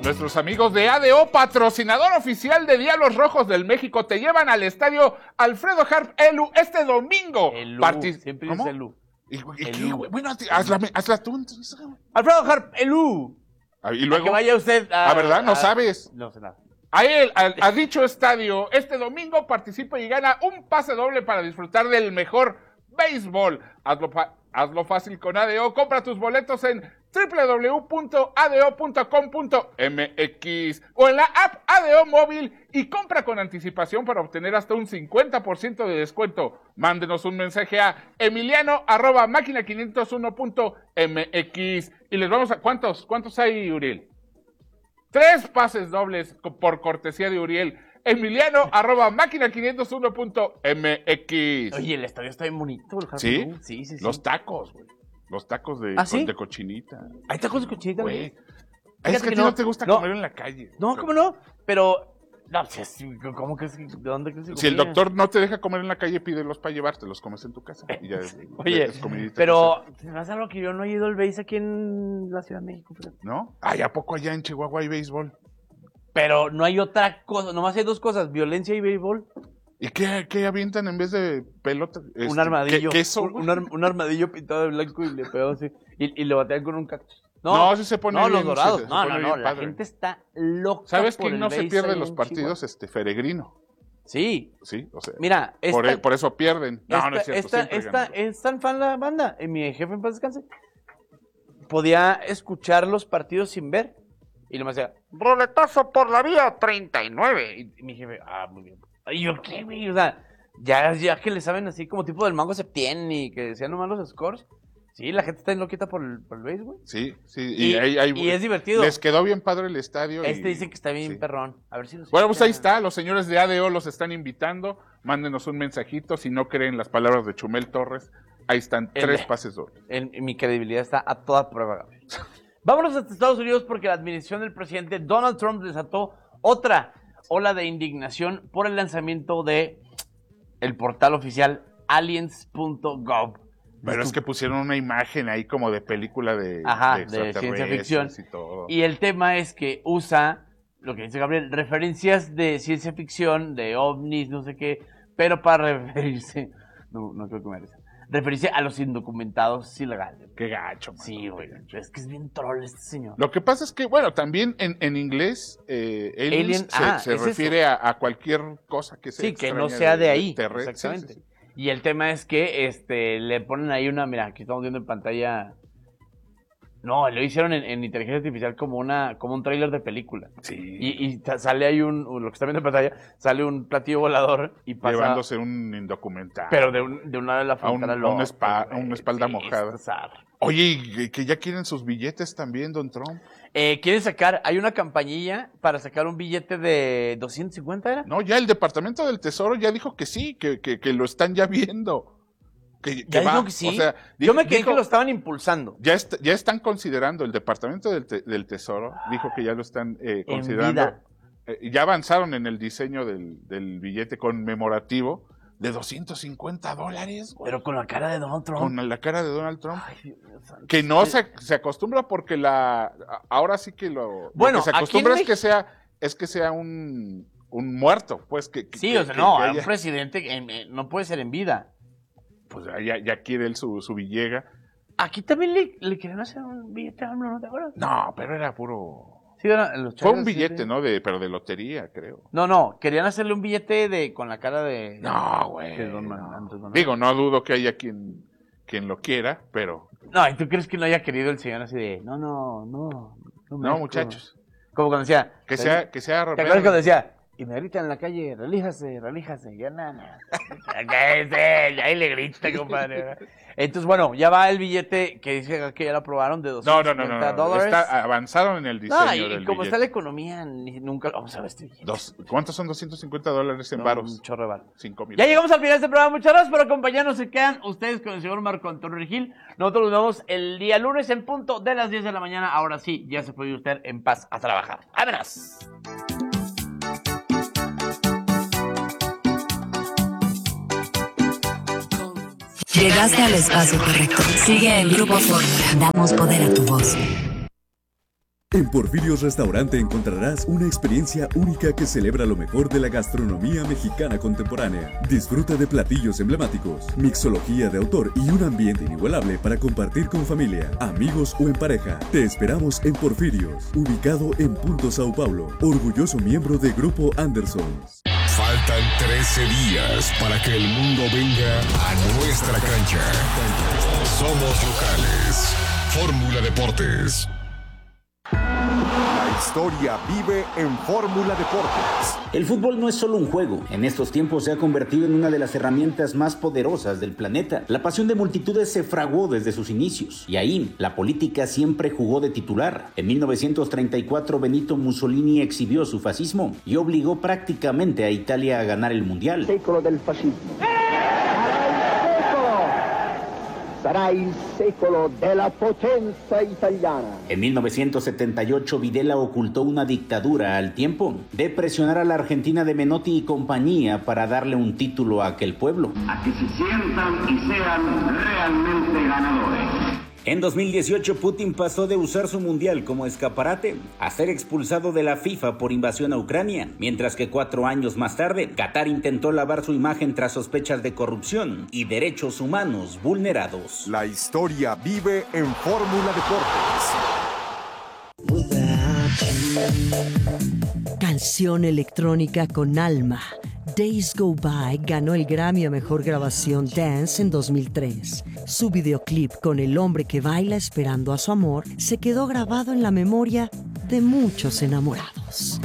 Nuestros amigos de ADO, patrocinador oficial de Diablos Rojos del México, te llevan al estadio Alfredo Harp Elu este domingo. Siempre dice Elu. ¿Y qué, güey? Bueno, hazla tú. Entonces. Alfredo Harp Elu. Y luego. Que vaya usted a... ¿verdad? No sabes. No sé nada. A dicho estadio, este domingo participa y gana un pase doble para disfrutar del mejor béisbol. Hazlo fácil con ADO. Compra tus boletos en www.ado.com.mx o en la app ADO móvil y compra con anticipación para obtener hasta un 50% de descuento. Mándenos un mensaje a emiliano@máquina501.mx y les vamos a... ¿Cuántos hay, Uriel? 3 pases dobles por cortesía de Uriel. Emiliano@máquina501.mx. Oye, el estadio está bien bonito. ¿Sí? Sí. Los tacos, güey. Los tacos de cochinita. ¿Hay tacos de cochinita, güey? Es que a ti no te gusta comer en la calle. No, ¿cómo no? Pero... No, ¿cómo crees que... ¿De dónde crees que si el doctor no te deja comer en la calle, pídelos para llevártelos, comes en tu casa. Y ya Oye, pero... ¿Me vas a algo que yo no he ido al béis aquí en la Ciudad de México? ¿No? Ay, ¿a poco allá en Chihuahua hay béisbol? Pero no hay otra cosa, nomás hay 2 cosas, violencia y béisbol. ¿Y qué avientan en vez de pelota? Un armadillo. ¿Queso? Un armadillo pintado de blanco y le pegan así. Y le batean con un cactus. No, sí se pone bien. No, los dorados. Se no, pone la gente está loca. ¿Sabes quién no se pierde los partidos? Feregrino. Sí. Sí, o sea. Mira, por eso pierden. No es cierto. Es tan fan la banda. Mi jefe en paz descanse. Podía escuchar los partidos sin ver. Y nomás decía, roletazo por la vía 39. Y mi jefe, muy bien. Y yo, ¿qué, güey? O sea, ya que le saben así como tipo del Mango Septién y que decían nomás los scores. Sí, la gente está enloquita por el béis, güey. Sí. Y es divertido. Les quedó bien padre el estadio. Dicen que está bien perrón. A ver si los Bueno, pues ahí está. Los señores de ADO los están invitando. Mándenos un mensajito. Si no creen las palabras de Chumel Torres, ahí están 3 pases dobles. Mi credibilidad está a toda prueba, Gabriel. Vámonos hasta Estados Unidos porque la administración del presidente Donald Trump desató otra ola de indignación por el lanzamiento de el portal oficial aliens.gov. Pero es que pusieron una imagen ahí como de película de ciencia ficción. Y todo. Y el tema es que usa, lo que dice Gabriel, referencias de ciencia ficción, de ovnis, no sé qué, pero para referirse, no creo que me merezca. Referirse a los indocumentados ilegales. Qué gacho, man. Sí, güey. Es que es bien troll este señor. Lo que pasa es que, bueno, también en inglés, alien se refiere a cualquier cosa que sea. Sí, que no sea de ahí. Exactamente. Sí. Y el tema es que le ponen ahí mira, aquí estamos viendo en pantalla. No, lo hicieron en inteligencia artificial como un tráiler de película. Sí. Y sale ahí lo que está viendo en pantalla, sale un platillo volador y pasa... Llevándose un indocumentado. Pero de una de la frontera una espalda mojada. Oye, y que ya quieren sus billetes también, don Trump. Quieren sacar, hay una campañilla para sacar un billete de 250, ¿era? No, ya el Departamento del Tesoro ya dijo que sí, que lo están ya viendo. Ya dijo que sí. O sea, yo me quedé que lo estaban impulsando. Ya están considerando, el Departamento del Tesoro dijo que ya lo están considerando. Ya avanzaron en el diseño del billete conmemorativo de $250, güey. Pero con la cara de Donald Trump. Con la cara de Donald Trump. Ay, Dios mío, que no se acostumbra porque ahora sí que lo que se acostumbra es que sea un muerto, pues sí, o sea, un presidente no puede ser en vida. Pues ya quiere él su Villega. Aquí también le querían hacer un billete, ¿no te acuerdas? No, pero era puro... Sí, fue un billete, ¿no? Pero de lotería, creo. No, querían hacerle un billete con la cara de... No, güey. Digo, no dudo que haya quien lo quiera, pero... No, ¿y tú crees que no haya querido el señor así de... No, muchachos. Como cuando decía... Que sea ¿Te acuerdas cuando decía... Y me gritan en la calle, relíjase, ya nada. Ya ahí le grita, compadre. Entonces, bueno, ya va el billete que dice que ya lo aprobaron de $250. No. Avanzaron en el diseño del billete. Y como está la economía, nunca vamos a ver este billete. ¿Cuántos son $250 en varos? Un chorro de varos. 5,000. Ya llegamos al final de este programa. Muchas gracias por acompañarnos. Se quedan ustedes con el señor Marco Antonio Regil. Nosotros nos vemos el día lunes en punto de las 10 de la mañana. Ahora sí, ya se puede ir usted en paz a trabajar. ¡Vámonos! Llegaste al espacio correcto. Sigue el Grupo Fórmula. Damos poder a tu voz. En Porfirios Restaurante encontrarás una experiencia única que celebra lo mejor de la gastronomía mexicana contemporánea. Disfruta de platillos emblemáticos, mixología de autor y un ambiente inigualable para compartir con familia, amigos o en pareja. Te esperamos en Porfirios, ubicado en Punto Sao Paulo, orgulloso miembro de Grupo Anderson. Faltan 13 días para que el mundo venga a nuestra cancha. Somos locales. Fórmula Deportes. La historia vive en Fórmula Deportes. El fútbol no es solo un juego. En estos tiempos se ha convertido en una de las herramientas más poderosas del planeta. La pasión de multitudes se fraguó desde sus inicios. Y ahí, la política siempre jugó de titular. En 1934, Benito Mussolini exhibió su fascismo y obligó prácticamente a Italia a ganar el Mundial. Secolo del fascismo. Sarà il secolo della potenza italiana. En 1978, Videla ocultó una dictadura al tiempo de presionar a la Argentina de Menotti y compañía para darle un título a aquel pueblo. A que se sientan y sean realmente ganadores. En 2018, Putin pasó de usar su mundial como escaparate a ser expulsado de la FIFA por invasión a Ucrania, mientras que 4 años más tarde, Qatar intentó lavar su imagen tras sospechas de corrupción y derechos humanos vulnerados. La historia vive en Fórmula Deportes. Canción electrónica con alma. Days Go By ganó el Grammy a Mejor Grabación Dance en 2003. Su videoclip con el hombre que baila esperando a su amor se quedó grabado en la memoria de muchos enamorados.